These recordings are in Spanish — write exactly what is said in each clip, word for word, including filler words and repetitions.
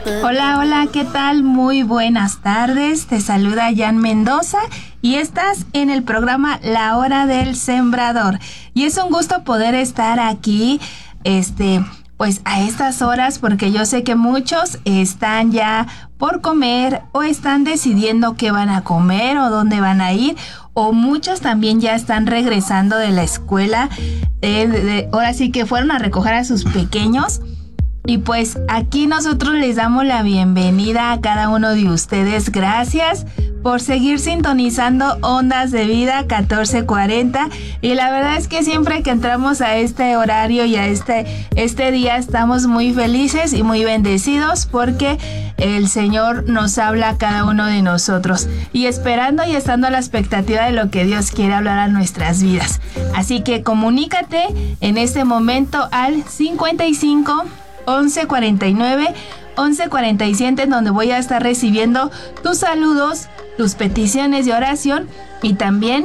Hola, hola, ¿qué tal? Muy buenas tardes. Te saluda Jan Mendoza y estás en el programa La Hora del Sembrador. Y es un gusto poder estar aquí, este, pues a estas horas, porque yo sé que muchos están ya por comer o están decidiendo qué van a comer o dónde van a ir, o muchos también ya están regresando de la escuela. Eh, de, de, ahora sí que fueron a recoger a sus pequeños. Y pues aquí nosotros les damos la bienvenida a cada uno de ustedes. Gracias por seguir sintonizando Ondas de Vida catorce cuarenta. Y la verdad es que siempre que entramos a este horario y a este, este día estamos muy felices y muy bendecidos porque el Señor nos habla a cada uno de nosotros. Y esperando y estando a la expectativa de lo que Dios quiere hablar a nuestras vidas. Así que comunícate en este momento al cincuenta y cinco once cuarenta y nueve once cuarenta y siete, en donde voy a estar recibiendo tus saludos, tus peticiones de oración, y también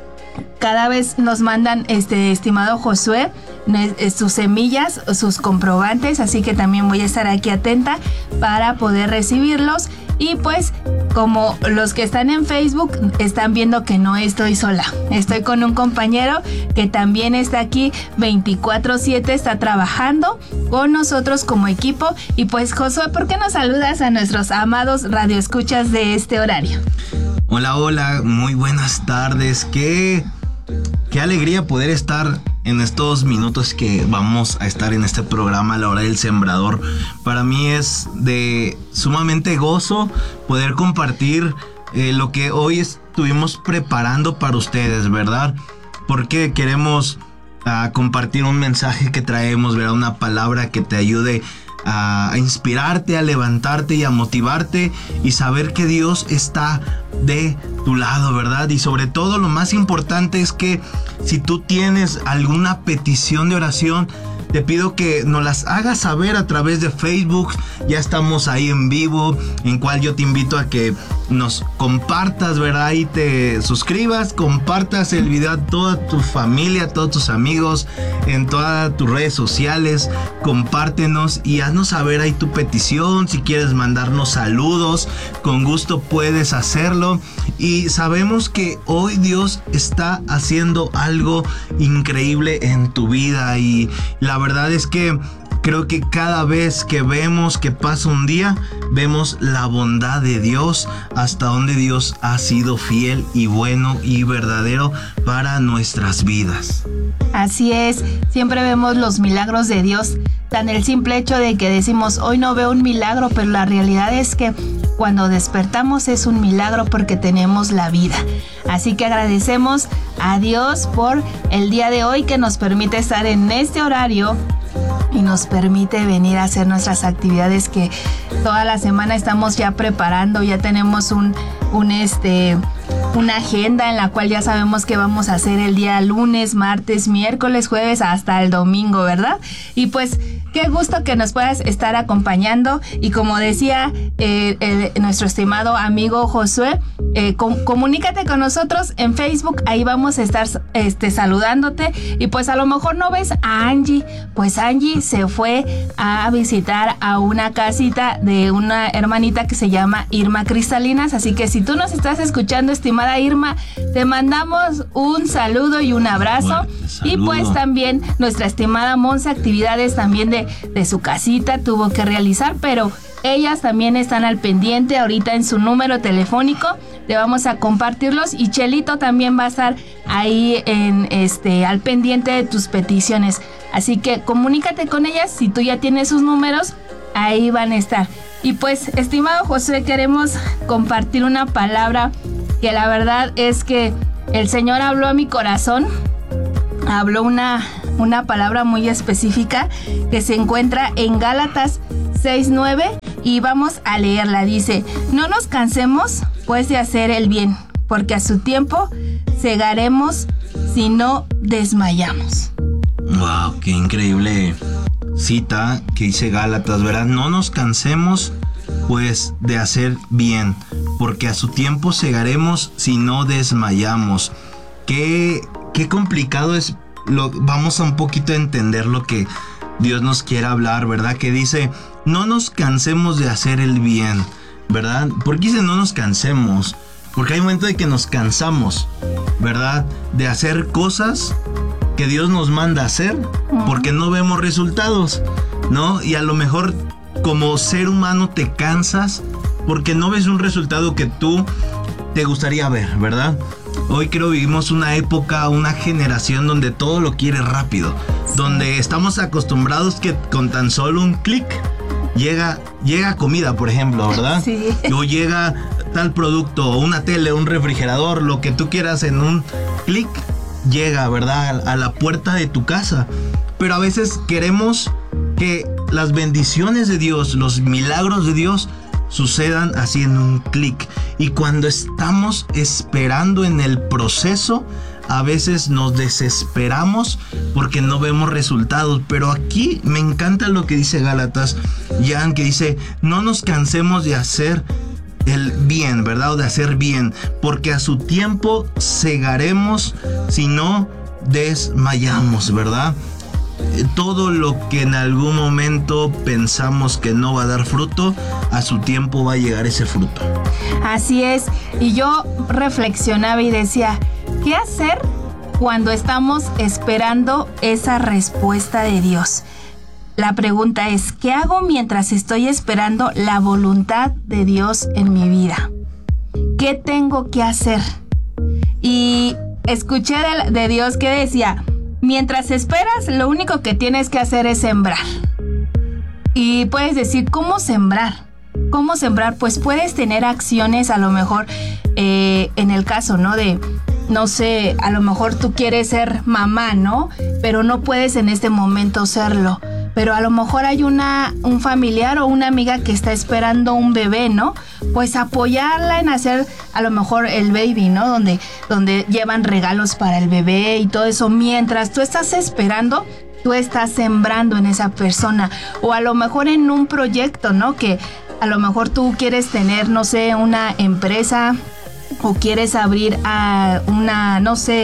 cada vez nos mandan, este estimado Josué, sus semillas, sus comprobantes, así que también voy a estar aquí atenta para poder recibirlos. Y pues como los que están en Facebook están viendo que no estoy sola, estoy con un compañero que también está aquí veinticuatro siete, está trabajando con nosotros como equipo. Y pues Josué, ¿por qué no saludas a nuestros amados radioescuchas de este horario? Hola, hola, muy buenas tardes. Qué, qué alegría poder estar en estos minutos que vamos a estar en este programa La Hora del Sembrador. Para mí es de sumamente gozo poder compartir eh, lo que hoy estuvimos preparando para ustedes, ¿verdad? Porque queremos uh, compartir un mensaje que traemos, ¿verdad? Una palabra que te ayude a inspirarte, a levantarte y a motivarte y saber que Dios está de tu lado, ¿verdad? Y sobre todo lo más importante es que si tú tienes alguna petición de oración, te pido que nos las hagas saber a través de Facebook. Ya estamos ahí en vivo, en cual yo te invito a que nos compartas, ¿verdad? Y te suscribas, compartas el video a toda tu familia, a todos tus amigos, en todas tus redes sociales. Compártenos y haznos saber ahí tu petición. Si quieres mandarnos saludos, con gusto puedes hacerlo. Y sabemos que hoy Dios está haciendo algo increíble en tu vida, y la verdad es que creo que cada vez que vemos que pasa un día, vemos la bondad de Dios, hasta donde Dios ha sido fiel y bueno y verdadero para nuestras vidas. Así es, siempre vemos los milagros de Dios. Tan el simple hecho de que decimos, hoy no veo un milagro, pero la realidad es que cuando despertamos es un milagro porque tenemos la vida. Así que agradecemos a Dios por el día de hoy que nos permite estar en este horario y nos permite venir a hacer nuestras actividades que toda la semana estamos ya preparando. Ya tenemos un, un este, una agenda en la cual ya sabemos que vamos a hacer el día lunes, martes, miércoles, jueves, hasta el domingo, ¿verdad? Y pues qué gusto que nos puedas estar acompañando. Y como decía eh, el, nuestro estimado amigo Josué, eh, com- comunícate con nosotros en Facebook. Ahí vamos a estar este, saludándote. Y pues a lo mejor no ves a Angie. Pues Angie se fue a visitar a una casita de una hermanita que se llama Irma Cristalinas. Así que si tú nos estás escuchando, estimada Irma, te mandamos un saludo y un abrazo. Y pues también nuestra estimada Monse, actividades también de de su casita tuvo que realizar, pero ellas también están al pendiente ahorita en su número telefónico. Le vamos a compartirlos, y Chelito también va a estar ahí en este al pendiente de tus peticiones. Así que comunícate con ellas. Si tú ya tienes sus números, ahí van a estar. Y pues, estimado José, queremos compartir una palabra que la verdad es que el Señor habló a mi corazón. Habló una, una palabra muy específica que se encuentra en Gálatas seis nueve, y vamos a leerla. Dice: no nos cansemos pues de hacer el bien, porque a su tiempo segaremos si no desmayamos. Wow, qué increíble cita que dice Gálatas, ¿verdad? No nos cansemos pues de hacer bien, porque a su tiempo segaremos si no desmayamos. Qué, qué complicado es, lo, vamos a un poquito a entender lo que Dios nos quiere hablar, ¿verdad? Que dice, no nos cansemos de hacer el bien, ¿verdad? ¿Por qué dice no nos cansemos? Porque hay momentos de que nos cansamos, ¿verdad? De hacer cosas que Dios nos manda a hacer porque no vemos resultados, ¿no? Y a lo mejor como ser humano te cansas porque no ves un resultado que tú te gustaría ver, ¿verdad? Hoy creo vivimos una época, una generación donde todo lo quiere rápido, sí. Donde estamos acostumbrados que con tan solo un clic llega, llega comida, por ejemplo, ¿verdad? Sí. O llega tal producto, una tele, un refrigerador, lo que tú quieras en un clic, llega, ¿verdad? A la puerta de tu casa. Pero a veces queremos que las bendiciones de Dios, los milagros de Dios, sucedan así en un clic. Y cuando estamos esperando en el proceso, a veces nos desesperamos porque no vemos resultados. Pero aquí me encanta lo que dice Gálatas, Jan, que dice, no nos cansemos de hacer el bien, ¿verdad? O de hacer bien, porque a su tiempo segaremos si no desmayamos, ¿verdad? Todo lo que en algún momento pensamos que no va a dar fruto, a su tiempo va a llegar ese fruto. Así es. Y yo reflexionaba y decía, ¿qué hacer cuando estamos esperando esa respuesta de Dios? La pregunta es, ¿qué hago mientras estoy esperando la voluntad de Dios en mi vida? ¿Qué tengo que hacer? Y escuché de, de Dios que decía, mientras esperas, lo único que tienes que hacer es sembrar. Y puedes decir, ¿cómo sembrar? ¿Cómo sembrar? Pues puedes tener acciones, a lo mejor, eh, en el caso, ¿no? De, no sé, a lo mejor tú quieres ser mamá, ¿no? Pero no puedes en este momento serlo. Pero a lo mejor hay una, un familiar o una amiga que está esperando un bebé, ¿no? Pues apoyarla en hacer a lo mejor el baby, ¿no? Donde, donde llevan regalos para el bebé y todo eso. Mientras tú estás esperando, tú estás sembrando en esa persona. O a lo mejor en un proyecto, ¿no? Que a lo mejor tú quieres tener, no sé, una empresa o quieres abrir a una, no sé,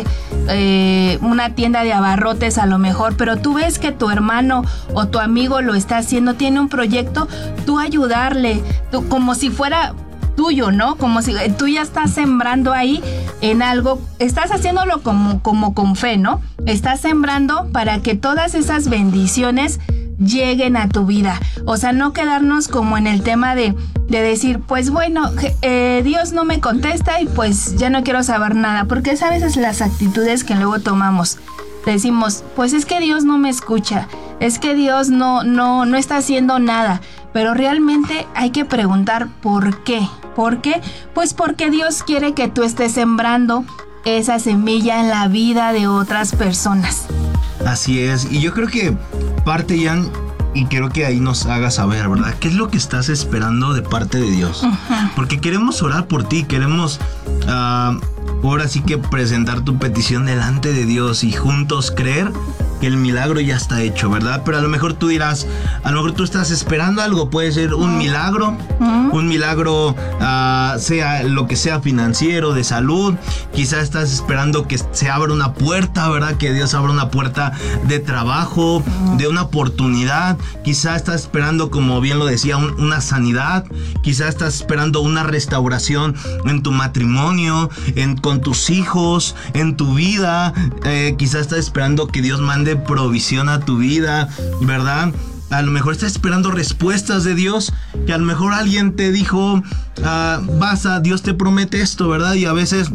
eh, una tienda de abarrotes a lo mejor, pero tú ves que tu hermano o tu amigo lo está haciendo, tiene un proyecto, tú ayudarle, tú, como si fuera tuyo, ¿no? Como si tú ya estás sembrando ahí en algo, estás haciéndolo como, como con fe, ¿no? Estás sembrando para que todas esas bendiciones lleguen a tu vida. O sea, no quedarnos como en el tema de, de decir, pues bueno, eh, Dios no me contesta y pues ya no quiero saber nada, porque es a veces las actitudes que luego tomamos. Decimos, pues es que Dios no me escucha, es que Dios no, no, no está haciendo nada. Pero realmente hay que preguntar ¿por qué? ¿Por qué? Pues porque Dios quiere que tú estés sembrando esa semilla en la vida de otras personas. Así es, y yo creo que parte, Jan, y quiero que ahí nos hagas saber, ¿verdad? ¿Qué es lo que estás esperando de parte de Dios? Uh-huh. Porque queremos orar por ti, queremos uh, ahora sí que presentar tu petición delante de Dios y juntos creer que el milagro ya está hecho, ¿verdad? Pero a lo mejor tú dirás, a lo mejor tú estás esperando algo, puede ser un milagro, uh-huh. un milagro, uh, sea lo que sea financiero, de salud, quizás estás esperando que se abra una puerta, ¿verdad? Que Dios abra una puerta de trabajo, uh-huh. de una oportunidad, quizás estás esperando, como bien lo decía, un, una sanidad, quizás estás esperando una restauración en tu matrimonio, en, con tus hijos, en tu vida, eh, quizás estás esperando que Dios mande de provisión a tu vida, ¿verdad? A lo mejor estás esperando respuestas de Dios, que a lo mejor alguien te dijo, uh, vas a, Dios te promete esto, ¿verdad? Y a veces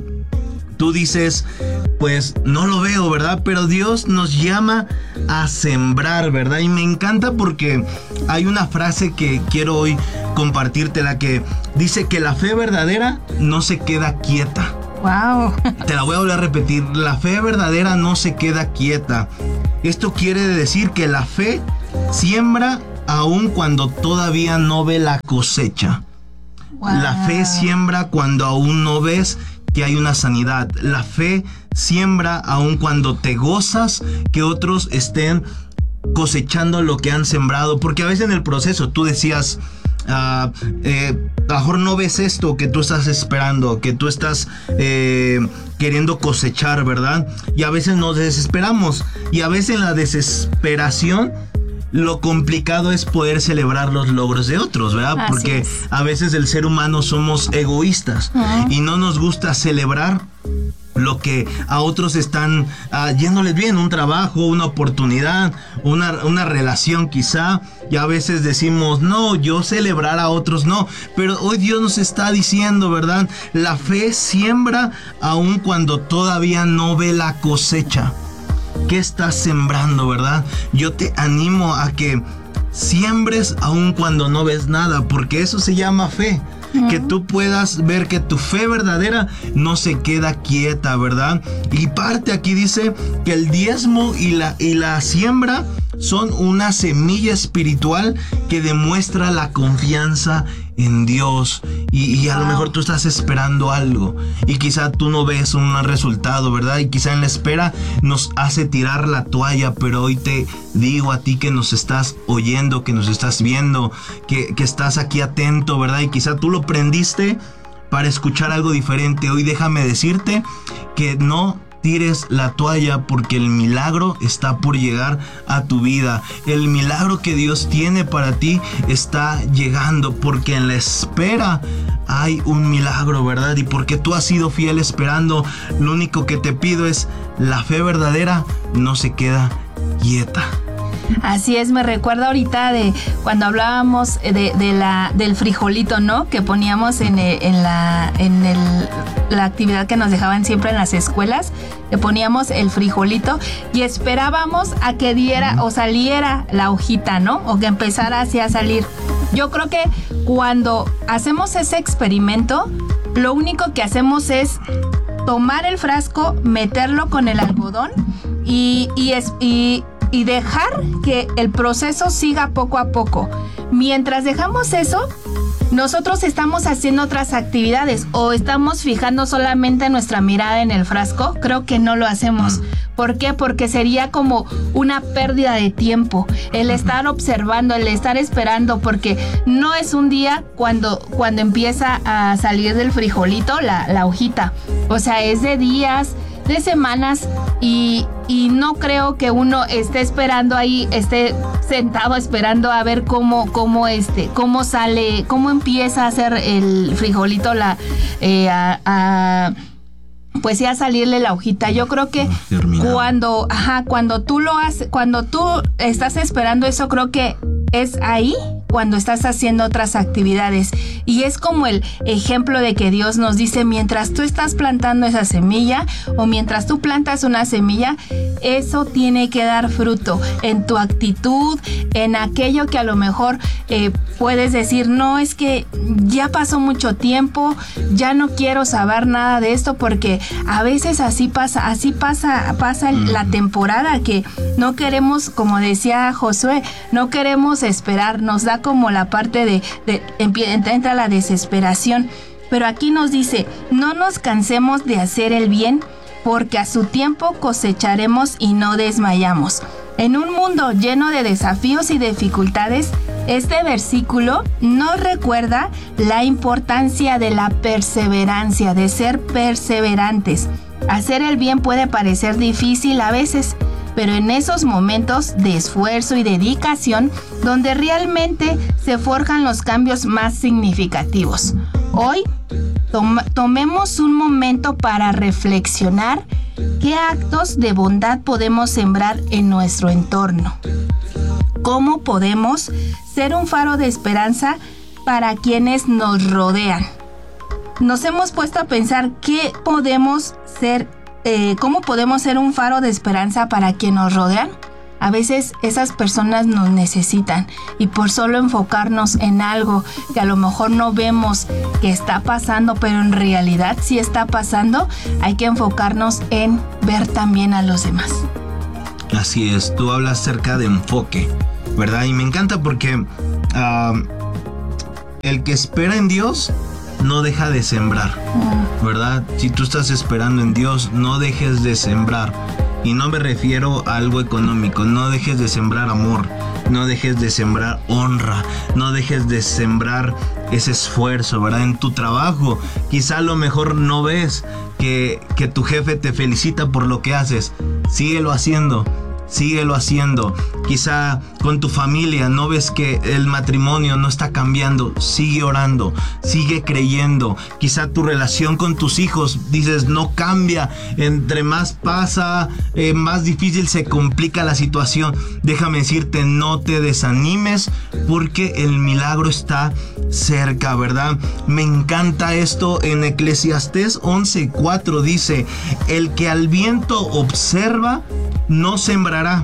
tú dices, pues no lo veo, ¿verdad? Pero Dios nos llama a sembrar, ¿verdad? Y me encanta porque hay una frase que quiero hoy compartírtela que dice que la fe verdadera no se queda quieta. Wow. Te la voy a volver a repetir. La fe verdadera no se queda quieta. Esto quiere decir que la fe siembra aun cuando todavía no ve la cosecha. Wow. La fe siembra cuando aún no ves que hay una sanidad. La fe siembra aun cuando te gozas que otros estén cosechando lo que han sembrado. Porque a veces en el proceso tú decías, Uh, eh, a lo mejor no ves esto que tú estás esperando, que tú estás eh, queriendo cosechar, ¿verdad? Y a veces nos desesperamos y a veces en la desesperación lo complicado es poder celebrar los logros de otros, ¿verdad? Así Porque es. a veces el ser humano somos egoístas Uh-huh. y no nos gusta celebrar lo que a otros están uh, yéndoles bien, un trabajo, una oportunidad, una, una relación quizá, y a veces decimos, no, yo celebrar a otros, no, pero hoy Dios nos está diciendo, ¿verdad? La fe siembra aun cuando todavía no ve la cosecha. ¿Qué estás sembrando, verdad? Yo te animo a que siembres aun cuando no ves nada, porque eso se llama fe. Uh-huh. Que tú puedas ver que tu fe verdadera no se queda quieta, ¿verdad? Y parte aquí dice que el diezmo y la, y la siembra son una semilla espiritual que demuestra la confianza en Dios. Y, y a wow. lo mejor tú estás esperando algo y quizá tú no ves un resultado, ¿verdad? Y quizá en la espera nos hace tirar la toalla, pero hoy te digo a ti que nos estás oyendo, que nos estás viendo, que, que estás aquí atento, ¿verdad? Y quizá tú lo prendiste para escuchar algo diferente. Hoy déjame decirte que no tires la toalla, porque el milagro está por llegar a tu vida. El milagro que Dios tiene para ti está llegando, porque en la espera hay un milagro, ¿verdad? Y porque tú has sido fiel esperando, lo único que te pido es la fe verdadera no se queda quieta. Así es, me recuerda ahorita de cuando hablábamos de, de la, del frijolito, ¿no? Que poníamos en, el, en, la, en el, la actividad que nos dejaban siempre en las escuelas, le poníamos el frijolito y esperábamos a que diera o saliera la hojita, ¿no? O que empezara así a salir. Yo creo que cuando hacemos ese experimento, lo único que hacemos es tomar el frasco, meterlo con el algodón y, y, es, y y dejar que el proceso siga poco a poco. Mientras dejamos eso, nosotros estamos haciendo otras actividades o estamos fijando solamente nuestra mirada en el frasco. Creo que no lo hacemos. ¿Por qué? Porque sería como una pérdida de tiempo el estar observando, el estar esperando, porque no es un día cuando, cuando empieza a salir del frijolito la, la hojita. O sea, es de días, de semanas, y, y no creo que uno esté esperando ahí, esté sentado esperando a ver cómo, cómo, este, cómo sale, cómo empieza a hacer el frijolito la, eh, a, a, pues sí, a salirle la hojita. Yo creo que cuando, ajá, cuando tú lo haces, cuando tú estás esperando eso, creo que es ahí cuando estás haciendo otras actividades. Y es como el ejemplo de que Dios nos dice, mientras tú estás plantando esa semilla o mientras tú plantas una semilla, eso tiene que dar fruto en tu actitud, en aquello que a lo mejor eh, puedes decir, no, es que ya pasó mucho tiempo, ya no quiero saber nada de esto, porque a veces así pasa, así pasa, pasa la temporada, que no queremos, como decía Josué, no queremos esperar, nos da como la parte de, de entra la desesperación, pero aquí nos dice, no nos cansemos de hacer el bien, porque a su tiempo cosecharemos y no desmayamos. En un mundo lleno de desafíos y dificultades, este versículo nos recuerda la importancia de la perseverancia, de ser perseverantes. Hacer el bien puede parecer difícil a veces, pero en esos momentos de esfuerzo y dedicación, donde realmente se forjan los cambios más significativos. Hoy, tom- tomemos un momento para reflexionar qué actos de bondad podemos sembrar en nuestro entorno. ¿Cómo podemos ser un faro de esperanza para quienes nos rodean? Nos hemos puesto a pensar qué podemos ser Eh, ¿cómo podemos ser un faro de esperanza para quienes nos rodean? A veces esas personas nos necesitan y por solo enfocarnos en algo que a lo mejor no vemos que está pasando, pero en realidad sí está pasando, hay que enfocarnos en ver también a los demás. Así es, tú hablas acerca de enfoque, ¿verdad? Y me encanta porque uh, el que espera en Dios no deja de sembrar, ¿verdad? Si tú estás esperando en Dios, no dejes de sembrar. Y no me refiero a algo económico, no dejes de sembrar amor, no dejes de sembrar honra, no dejes de sembrar ese esfuerzo, ¿verdad? En tu trabajo, quizá a lo mejor no ves que, que tu jefe te felicita por lo que haces, síguelo haciendo. síguelo haciendo. Quizá con tu familia no ves que el matrimonio no está cambiando, sigue orando, sigue creyendo. Quizá tu relación con tus hijos, dices, no cambia, entre más pasa, eh, más difícil se complica la situación. Déjame decirte, no te desanimes, porque el milagro está cerca, ¿verdad? Me encanta esto en Eclesiastés once cuatro, dice, el que al viento observa no sembrará,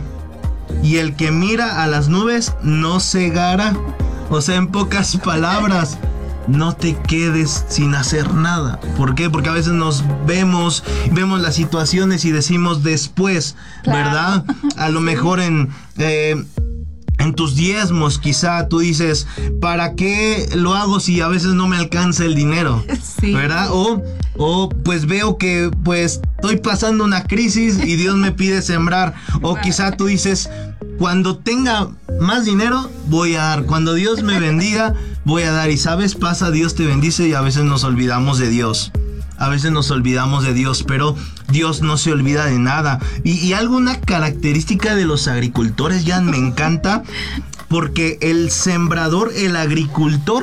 y el que mira a las nubes no segará. O sea, en pocas palabras, no te quedes sin hacer nada. ¿Por qué? Porque a veces nos vemos, vemos las situaciones y decimos después, claro, ¿verdad? A lo sí. mejor en... Eh, En tus diezmos, quizá tú dices, ¿para qué lo hago si a veces no me alcanza el dinero? Sí. ¿Verdad? O, o pues veo que pues estoy pasando una crisis y Dios me pide sembrar. O quizá tú dices, cuando tenga más dinero voy a dar. Cuando Dios me bendiga voy a dar. Y sabes, pasa, Dios te bendice y a veces nos olvidamos de Dios. A veces nos olvidamos de Dios, pero Dios no se olvida de nada. Y, y alguna característica de los agricultores, Jan, me encanta, porque el sembrador, el agricultor,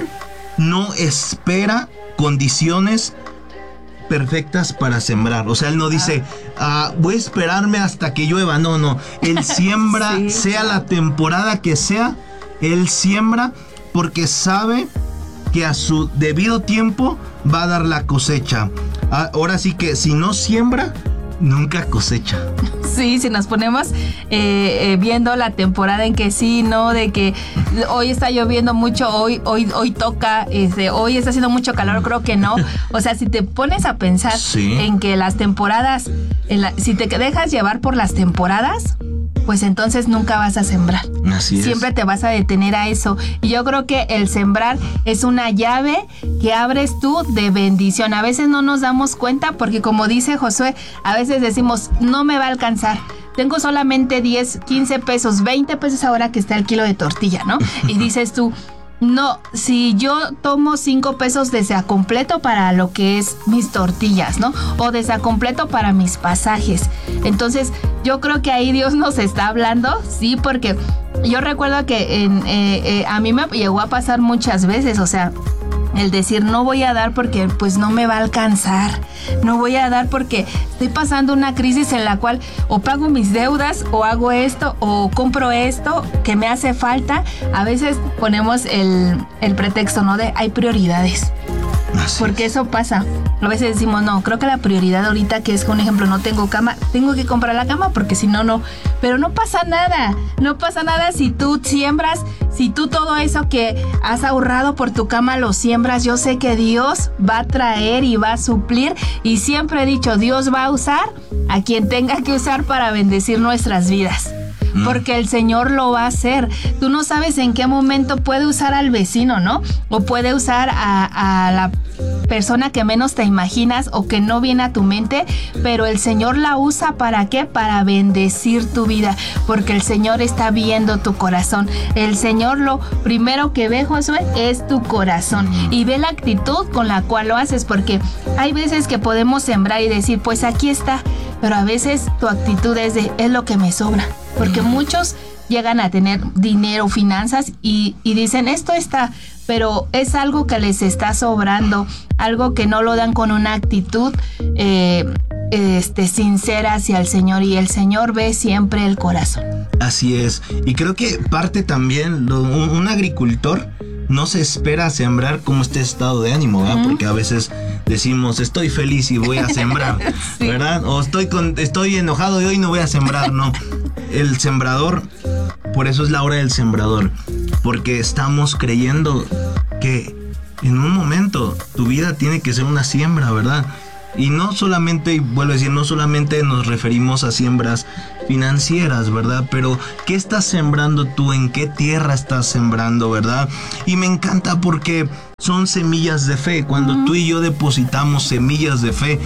no espera condiciones perfectas para sembrar. O sea, él no dice, ah, voy a esperarme hasta que llueva. No, no. Él siembra, sí, sea la temporada que sea, él siembra porque sabe que a su debido tiempo va a dar la cosecha. Ahora sí que si no siembra, nunca cosecha. Sí, si nos ponemos eh, eh, viendo la temporada en que sí, no, de que hoy está lloviendo mucho, hoy hoy hoy toca, este, hoy está haciendo mucho calor, creo que no. O sea, si te pones a pensar sí. en que las temporadas, en la, si te dejas llevar por las temporadas, pues entonces nunca vas a sembrar. Así es. Siempre te vas a detener a eso. Y yo creo que el sembrar es una llave que abres tú de bendición. A veces no nos damos cuenta porque, como dice Josué, a veces decimos, no me va a alcanzar. Tengo solamente diez, quince pesos, veinte pesos ahora que está el kilo de tortilla, ¿no? Y dices tú, no, si yo tomo cinco pesos de desacompleto para lo que es mis tortillas, ¿no? O desacompleto para mis pasajes. Entonces, yo creo que ahí Dios nos está hablando, sí, porque yo recuerdo que en, eh, eh, a mí me llegó a pasar muchas veces, o sea, el decir no voy a dar porque pues no me va a alcanzar, no voy a dar porque estoy pasando una crisis en la cual o pago mis deudas o hago esto o compro esto que me hace falta. A veces ponemos el, el pretexto, ¿no? De hay prioridades. Así porque es. Eso pasa. A veces decimos, no, creo que la prioridad ahorita, que es un ejemplo, no tengo cama, tengo que comprar la cama porque si no, no. Pero no pasa nada, no pasa nada si tú siembras, si tú todo eso que has ahorrado por tu cama lo siembras. Yo sé que Dios va a traer y va a suplir, y siempre he dicho, Dios va a usar a quien tenga que usar para bendecir nuestras vidas. Porque el Señor lo va a hacer. Tú no sabes en qué momento puede usar al vecino, ¿no? O puede usar a, a la persona que menos te imaginas o que no viene a tu mente, pero el Señor la usa ¿para qué? Para bendecir tu vida, porque el Señor está viendo tu corazón. El Señor lo primero que ve, Josué, es tu corazón, y ve la actitud con la cual lo haces, porque hay veces que podemos sembrar y decir, pues aquí está, pero a veces tu actitud es de, es lo que me sobra. Porque muchos llegan a tener dinero, finanzas y, y dicen esto está, pero es algo que les está sobrando, algo que no lo dan con una actitud eh, este, sincera hacia el Señor, y el Señor ve siempre el corazón. Así es, y creo que parte también, lo, un, un agricultor no se espera sembrar como este estado de ánimo, ¿verdad? Uh-huh. Porque a veces decimos, estoy feliz y voy a sembrar, sí. ¿verdad? O estoy, con, estoy enojado y hoy no voy a sembrar, no. El sembrador, por eso es la hora del sembrador, porque estamos creyendo que en un momento tu vida tiene que ser una siembra, ¿verdad? Y no solamente, vuelvo a decir, no solamente nos referimos a siembras financieras, ¿verdad? Pero ¿qué estás sembrando tú? ¿En qué tierra estás sembrando, verdad? Y me encanta porque son semillas de fe. Cuando uh-huh. tú y yo depositamos semillas de fe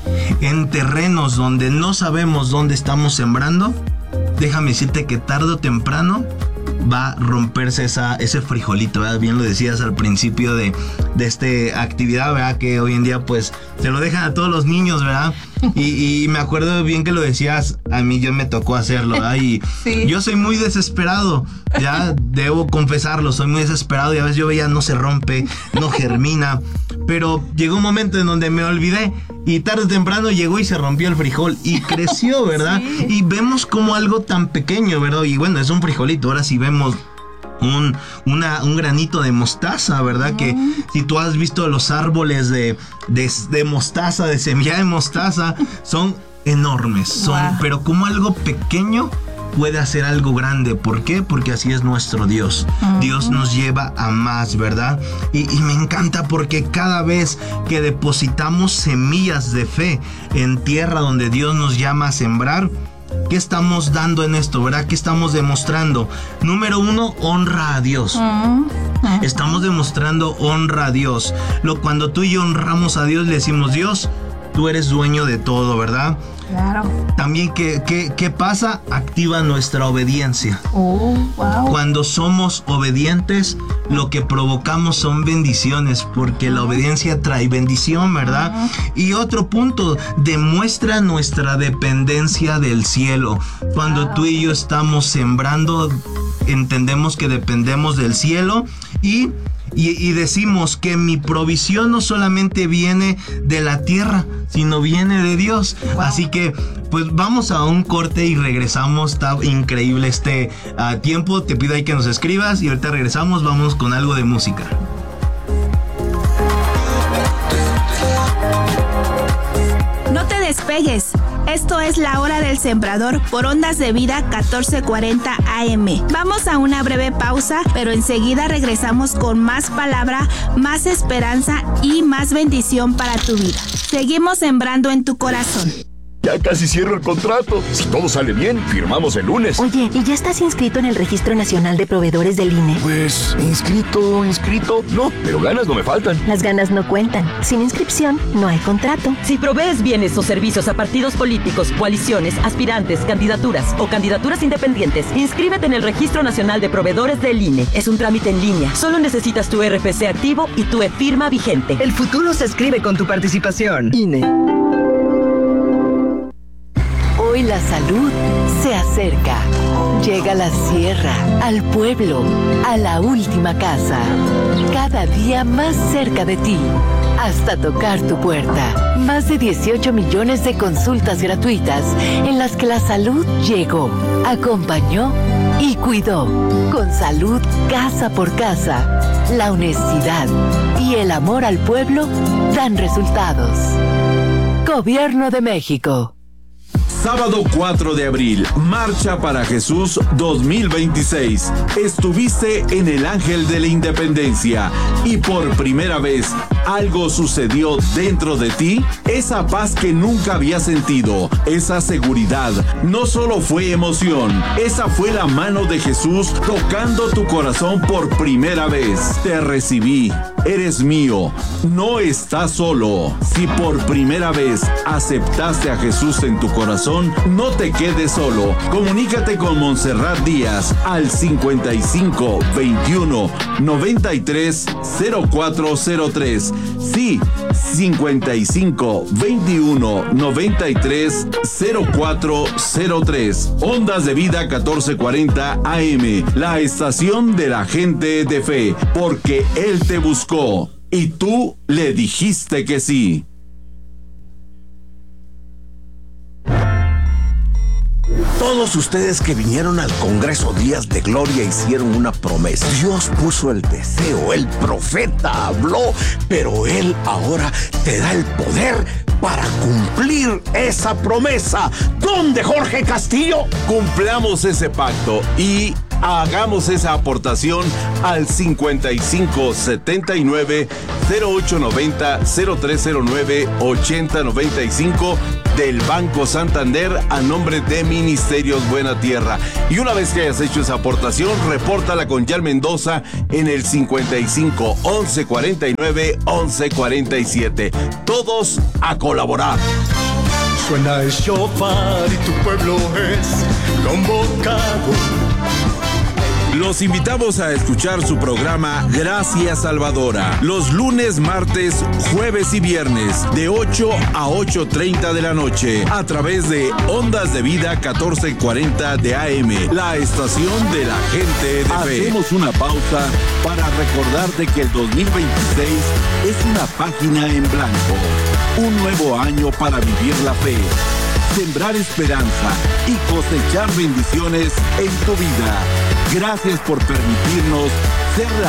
en terrenos donde no sabemos dónde estamos sembrando, déjame decirte que tarde o temprano va a romperse esa, ese frijolito, ¿verdad? Bien lo decías al principio de, de esta actividad, ¿verdad? Que hoy en día pues se lo dejan a todos los niños, ¿verdad? Y, y me acuerdo bien que lo decías, a mí ya me tocó hacerlo, ¿verdad? Y sí. Yo soy muy desesperado, ya debo confesarlo, soy muy desesperado y a veces yo veía no se rompe, no germina, pero llegó un momento en donde me olvidé y tarde o temprano llegó y se rompió el frijol y creció, ¿verdad? Sí. Y vemos como algo tan pequeño, ¿verdad? Y bueno, es un frijolito, ahora sí vemos Un, una, un granito de mostaza, ¿verdad? Mm. Que si tú has visto los árboles de, de, de mostaza, de semilla de mostaza, son enormes, son, wow. Pero como algo pequeño puede hacer algo grande. ¿Por qué? Porque así es nuestro Dios. Mm. Dios nos lleva a más, ¿verdad? Y, y me encanta porque cada vez que depositamos semillas de fe en tierra donde Dios nos llama a sembrar, ¿qué estamos dando en esto, verdad? ¿Qué estamos demostrando? Número uno, honra a Dios. Uh-huh. Uh-huh. Estamos demostrando honra a Dios. Lo, cuando tú y yo honramos a Dios, le decimos, Dios, tú eres dueño de todo, ¿verdad? Claro. También, ¿qué, qué, qué pasa? Activa nuestra obediencia. Oh, wow. Cuando somos obedientes, lo que provocamos son bendiciones, porque la obediencia trae bendición, ¿verdad? Uh-huh. Y otro punto, demuestra nuestra dependencia del cielo. Cuando wow. tú y yo estamos sembrando, entendemos que dependemos del cielo y... Y, y decimos que mi provisión no solamente viene de la tierra, sino viene de Dios. Wow. Así que, pues vamos a un corte y regresamos. Está increíble este uh, tiempo. Te pido ahí que nos escribas y ahorita regresamos. Vamos con algo de música. No te despegues. Esto es La Hora del Sembrador por Ondas de Vida catorce cuarenta A M. Vamos a una breve pausa, pero enseguida regresamos con más palabra, más esperanza y más bendición para tu vida. Seguimos sembrando en tu corazón. Ya casi cierro el contrato. Si todo sale bien, firmamos el lunes. Oye, ¿y ya estás inscrito en el Registro Nacional de Proveedores del I N E? Pues, inscrito, inscrito, no, pero ganas no me faltan. Las ganas no cuentan. Sin inscripción, no hay contrato. Si provees bienes o servicios a partidos políticos, coaliciones, aspirantes, candidaturas o candidaturas independientes, inscríbete en el Registro Nacional de Proveedores del I N E. Es un trámite en línea. Solo necesitas tu R F C activo y tu e-firma vigente. El futuro se escribe con tu participación. I N E. Hoy la salud se acerca. Llega a la sierra, al pueblo, a la última casa. Cada día más cerca de ti, hasta tocar tu puerta. Más de dieciocho millones de consultas gratuitas en las que la salud llegó, acompañó y cuidó. Con salud casa por casa, la honestidad y el amor al pueblo dan resultados. Gobierno de México. Sábado cuatro de abril, Marcha para Jesús dos mil veintiséis. Estuviste en el Ángel de la Independencia y por primera vez algo sucedió dentro de ti. Esa paz que nunca había sentido, esa seguridad, no solo fue emoción, esa fue la mano de Jesús tocando tu corazón por primera vez. Te recibí, eres mío, no estás solo. Si por primera vez aceptaste a Jesús en tu corazón, no te quedes solo. Comunícate con Montserrat Díaz al cincuenta y cinco veintiuno noventa y tres cero cuatro cero tres. Sí, cincuenta y cinco veintiuno noventa y tres cero cuatro cero tres. Ondas de Vida catorce cuarenta A M, la estación de la gente de fe, porque Él te buscó y tú le dijiste que sí. Todos ustedes que vinieron al Congreso Días de Gloria hicieron una promesa. Dios puso el deseo, el profeta habló, pero Él ahora te da el poder para cumplir esa promesa. ¿Dónde, Jorge Castillo? Cumplamos ese pacto y hagamos esa aportación al cincuenta y cinco setenta y nueve cero ocho noventa cero tres cero nueve ochenta noventa y cinco del Banco Santander a nombre de Ministerios Buena Tierra. Y una vez que hayas hecho esa aportación, repórtala con Yal Mendoza en el cincuenta y cinco once cuarenta y nueve once cuarenta y siete. Todos a colaborar. Suena el shofar y tu pueblo es convocado. Los invitamos a escuchar su programa Gracias Salvadora, los lunes, martes, jueves y viernes, de ocho a ocho treinta de la noche, a través de Ondas de Vida catorce cuarenta de A M, la estación de la gente de fe. Hacemos una pausa para recordarte que el dos mil veintiséis es una página en blanco, un nuevo año para vivir la fe, sembrar esperanza y cosechar bendiciones en tu vida. Gracias por permitirnos ser la